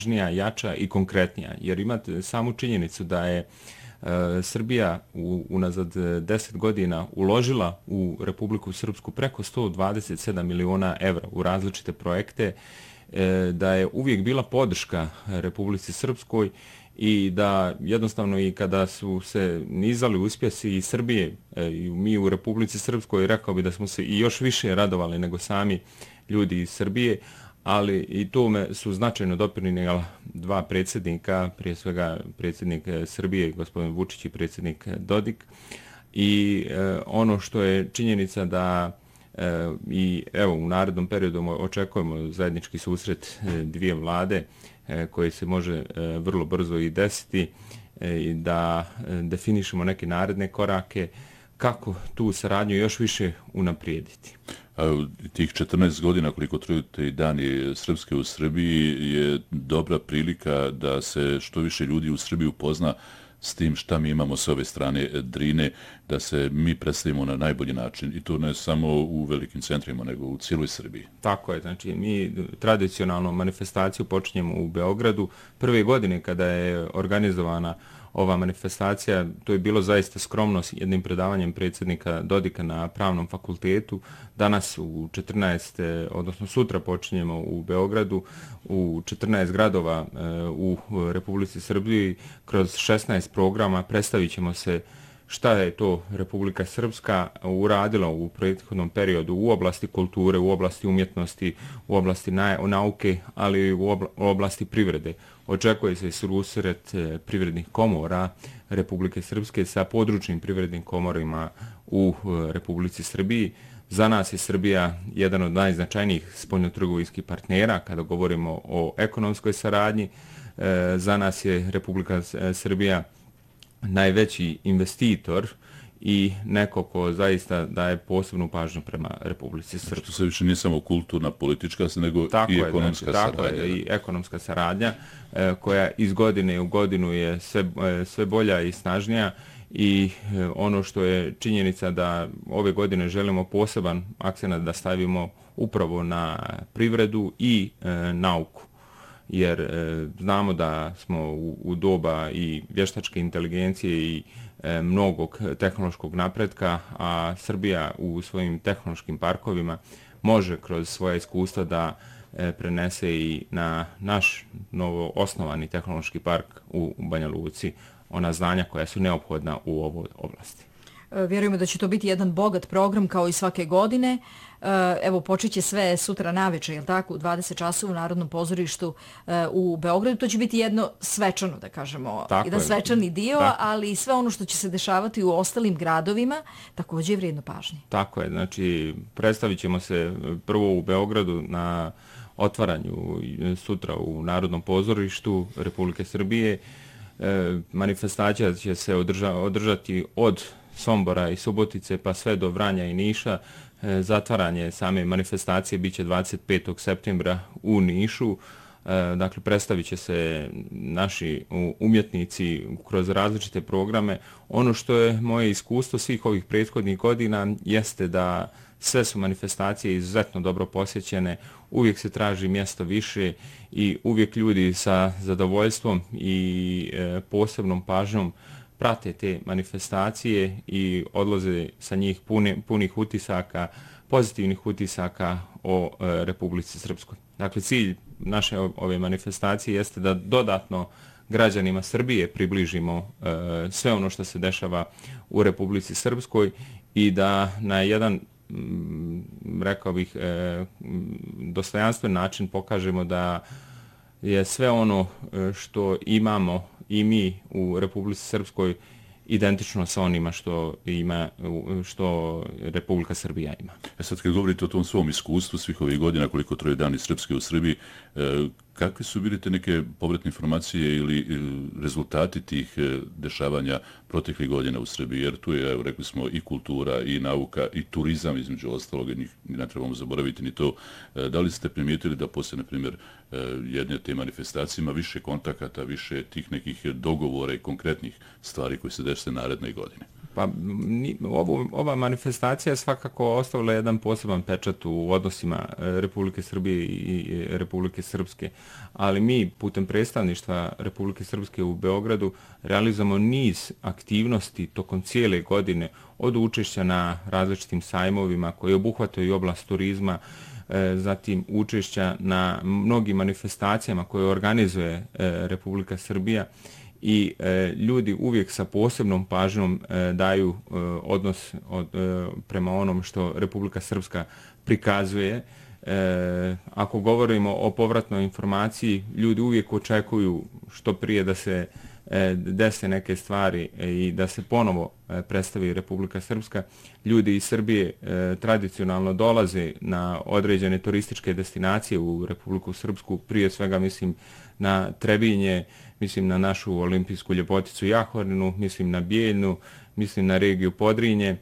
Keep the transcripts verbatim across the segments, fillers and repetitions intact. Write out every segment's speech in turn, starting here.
jača i konkretnija, jer imate samu činjenicu da je e, Srbija u, unazad deset godina uložila u Republiku Srpsku preko sto dvadeset sedam miliona evra u različite projekte, e, da je uvijek bila podrška Republici Srpskoj i da jednostavno i kada su se nizali uspjesi i Srbije e, i mi u Republici Srpskoj, rekao bi da smo se i još više radovali nego sami ljudi iz Srbije, ali i tome su značajno doprinijela dva predsjednika, prije svega predsjednik Srbije, gospodin Vučić i predsjednik Dodik. I e, ono što je činjenica da e, i evo u narednom periodu očekujemo zajednički susret e, dvije vlade e, koje se može e, vrlo brzo i desiti e, i da e, definišemo neke naredne korake kako tu saradnju još više unaprijediti. A tih četrnaest godina koliko traju te dani Srpske u Srbiji je dobra prilika da se što više ljudi u Srbiji upozna s tim šta mi imamo s ove strane Drine, da se mi predstavimo na najbolji način i to ne samo u velikim centrima, nego u cijeloj Srbiji. Tako je, znači mi tradicionalno manifestaciju počinjemo u Beogradu. Prve godine kada je organizovana ova manifestacija, to je bilo zaista skromno s jednim predavanjem predsjednika Dodika na Pravnom fakultetu. Danas u četrnaest, odnosno sutra počinjemo u Beogradu, u četrnaest gradova u Republici Srbiji, kroz šesnaest programa predstavit ćemo se šta je to Republika Srpska uradila u prethodnom periodu u oblasti kulture, u oblasti umjetnosti, u oblasti nauke, ali i u oblasti privrede. Očekuje se susret privrednih komora Republike Srpske sa područnim privrednim komorima u Republici Srbiji. Za nas je Srbija jedan od najznačajnijih spoljnotrgovinskih partnera kada govorimo o ekonomskoj saradnji. Za nas je Republika Srbija najveći investitor i neko ko zaista daje posebnu pažnju prema Republici Srpskoj. Znači, to se više nije samo kulturna, politička, nego tako i je, ekonomska znači, saradnja. Tako je, i ekonomska saradnja e, koja iz godine u godinu je sve, e, sve bolja i snažnija i e, ono što je činjenica da ove godine želimo poseban akcent da stavimo upravo na privredu i e, nauku. Jer e, znamo da smo u, u doba i vještačke inteligencije i e, mnogog tehnološkog napretka, a Srbija u svojim tehnološkim parkovima može kroz svoje iskustva da e, prenese i na naš novo osnovani tehnološki park u Banja Luci ona znanja koja su neophodna u ovoj oblasti. Vjerujemo da će to biti jedan bogat program kao i svake godine. Evo, počet će sve sutra naveče, je li tako, u dvadeset časova u Narodnom pozorištu u Beogradu. To će biti jedno svečano, da kažemo, tako jedan je, svečani dio, tako. Ali i sve ono što će se dešavati u ostalim gradovima također je vrijedno pažnje. Tako je, znači predstavit ćemo se prvo u Beogradu na otvaranju sutra u Narodnom pozorištu Republike Srbije. Manifestacija će se održa, održati od Sombora i Subotice pa sve do Vranja i Niša. Zatvaranje same manifestacije biće dvadeset petog septembra u Nišu. Dakle, predstavit će se naši umjetnici kroz različite programe. Ono što je moje iskustvo svih ovih prethodnih godina jeste da sve su manifestacije izuzetno dobro posjećene, uvijek se traži mjesto više i uvijek ljudi sa zadovoljstvom i posebnom pažnjom prate te manifestacije i odlaze sa njih puni, punih utisaka, pozitivnih utisaka o e, Republici Srpskoj. Dakle, cilj naše ove manifestacije jeste da dodatno građanima Srbije približimo e, sve ono što se dešava u Republici Srpskoj i da na jedan, m, rekao bih, e, dostojanstven način pokažemo da je sve ono što imamo i mi u Republici Srpskoj identično sa onima što ima, što Republika Srbija ima. E sad kad govorite o tom svom iskustvu svih ovih godina koliko troje dani Srpske u Srbiji, kakve su bili te neke povratne informacije ili rezultati tih dešavanja proteklih godina u Srbiji? Jer tu je, evo, rekli smo, i kultura, i nauka, i turizam, između ostalog, i ne trebamo zaboraviti ni to. Da li ste primijetili da poslije, na primjer, jedne te manifestacije ima više kontakata, više tih nekih dogovora i konkretnih stvari koji se dešava naredne godine? Pa ni, ovo, ova manifestacija je svakako ostavila jedan poseban pečat u odnosima Republike Srbije i Republike Srpske, ali mi putem predstavništva Republike Srpske u Beogradu realizujemo niz aktivnosti tokom cijele godine, od učešća na različitim sajmovima koji obuhvataju i oblast turizma, zatim učešća na mnogim manifestacijama koje organizuje Republika Srbija, i e, ljudi uvijek sa posebnom pažnjom e, daju e, odnos od, e, prema onom što Republika Srpska prikazuje. E, ako govorimo o povratnoj informaciji, ljudi uvijek očekuju što prije da se e, dese neke stvari i da se ponovo e, predstavi Republika Srpska. Ljudi iz Srbije e, tradicionalno dolaze na određene turističke destinacije u Republiku Srpsku, prije svega mislim na Trebinje, mislim na našu olimpijsku ljepoticu Jahorinu, mislim na Bijeljnu, mislim na regiju Podrinje,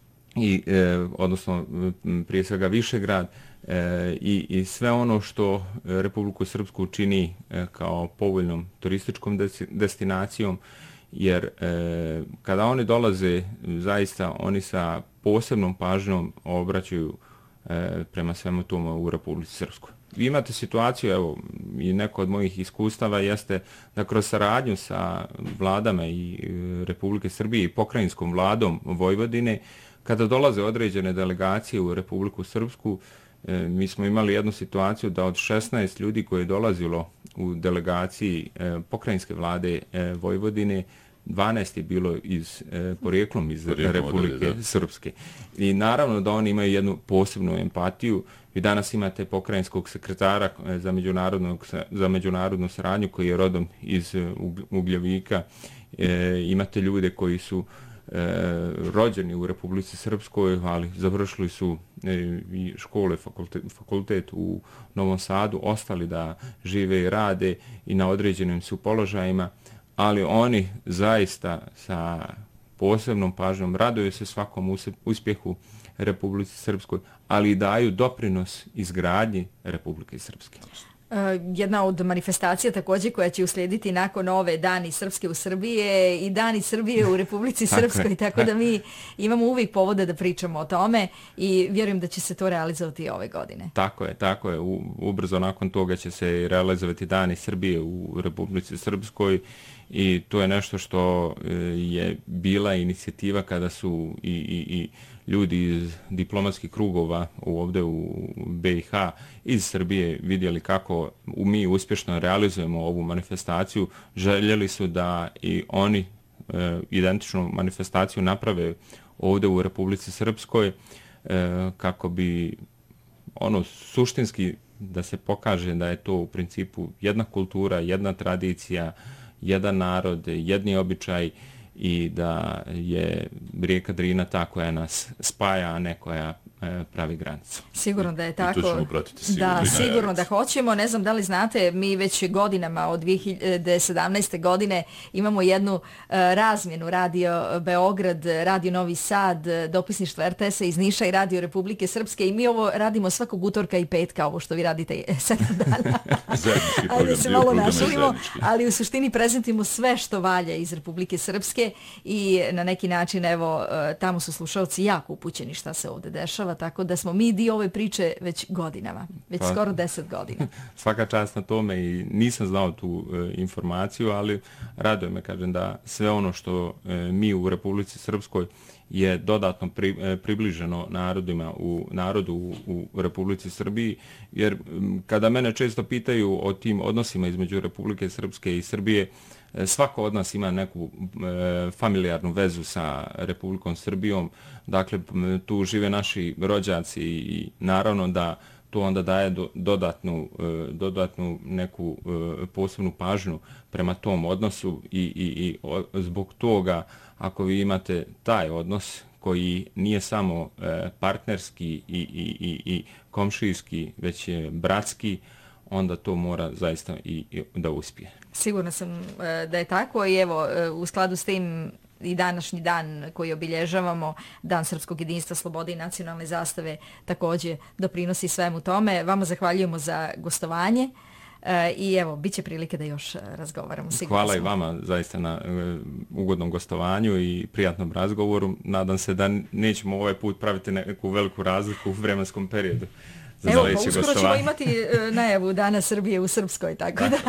i, e, odnosno prije svega Višegrad, e, i, i sve ono što Republiku Srpsku čini e, kao povoljnom turističkom destinacijom, jer e, kada oni dolaze, zaista oni sa posebnom pažnjom obraćaju e, prema svemu tomu u Republici Srpskoj. Vi imate situaciju, evo, i neko od mojih iskustava jeste da kroz saradnju sa vladama i Republike Srbije i pokrajinskom vladom Vojvodine, kada dolaze određene delegacije u Republiku Srpsku, e, mi smo imali jednu situaciju da od šesnaest ljudi koje je dolazilo u delegaciji e, pokrajinske vlade e, Vojvodine, dvanaest je bilo iz, e, porijeklom iz Porijeklom Republike odrede, da. Srpske. I naravno da oni imaju jednu posebnu empatiju. Vi danas imate pokrajinskog sekretara za, za međunarodnu saradnju koji je rodom iz Ugljevika. E, imate ljude koji su e, rođeni u Republici Srpskoj, ali završili su e, i škole, fakultet, fakultet u Novom Sadu, ostali da žive i rade i na određenim su položajima, ali oni zaista sa posebnom pažnjom raduju se svakom uspjehu Republici Srpskoj, ali i daju doprinos izgradnji Republike Srpske. Jedna od manifestacija također koja će uslijediti nakon ove Dani Srpske u Srbiji je i Dani Srbije u Republici Srpskoj, tako da mi imamo uvijek povoda da pričamo o tome i vjerujem da će se to realizovati ove godine. Tako je, tako je. U, ubrzo nakon toga će se realizovati Dani Srbije u Republici Srpskoj i to je nešto što je bila inicijativa kada su i, i, i ljudi iz diplomatskih krugova ovdje u B i H iz Srbije vidjeli kako mi uspješno realizujemo ovu manifestaciju. Željeli su da i oni e, identičnu manifestaciju naprave ovdje u Republici Srpskoj e, kako bi ono suštinski da se pokaže da je to u principu jedna kultura, jedna tradicija, jedan narod, jedni običaj i da je rijeka Drina ta koja nas spaja, a ne koja e, pravi granicu. Sigurno da je tako. I to ćemo pratiti sigurno. Da, sigurno da hoćemo. Ne znam da li znate, mi već godinama od dvije hiljade sedamnaeste. godine imamo jednu e, razmjenu Radio Beograd, Radio Novi Sad, dopisništvo R T S-a iz Niša i Radio Republike Srpske i mi ovo radimo svakog utorka i petka, ovo što vi radite sedam dana. Ali se malo našalimo, ali u suštini prezentimo sve što valja iz Republike Srpske i na neki način, evo, tamo su slušalci jako upućeni šta se ovdje dešava, tako da smo mi dio ove priče već godinama, već pa, skoro deset godina. Svaka čast na tome i nisam znao tu e, informaciju, ali raduje me, kažem, da sve ono što e, mi u Republici Srpskoj je dodatno pri, e, približeno narodima u narodu u, u Republici Srbiji, jer m, kada mene često pitaju o tim odnosima između Republike Srpske i Srbije, svako od nas ima neku e, familijarnu vezu sa Republikom Srbijom, dakle tu žive naši rođaci i naravno da to onda daje do, dodatnu, e, dodatnu neku e, posebnu pažnju prema tom odnosu i, i, i o, zbog toga ako vi imate taj odnos koji nije samo e, partnerski i, i, i, i komšijski, već je bratski, onda to mora zaista i, i da uspije. Sigurno sam e, da je tako i evo e, u skladu s tim i današnji dan koji obilježavamo, Dan srpskog jedinstva, slobode i nacionalne zastave, također doprinosi svemu tome. Vama zahvaljujemo za gostovanje. E, I evo, bit će prilike da još razgovaramo. Sigurno Hvala smo. i vama zaista na e, ugodnom gostovanju i prijatnom razgovoru. Nadam se da nećemo ovaj put praviti neku veliku razliku u vremenskom periodu. Evo, pa uskoro ćemo imati e, najavu Dana Srbije u Srpskoj, tako da...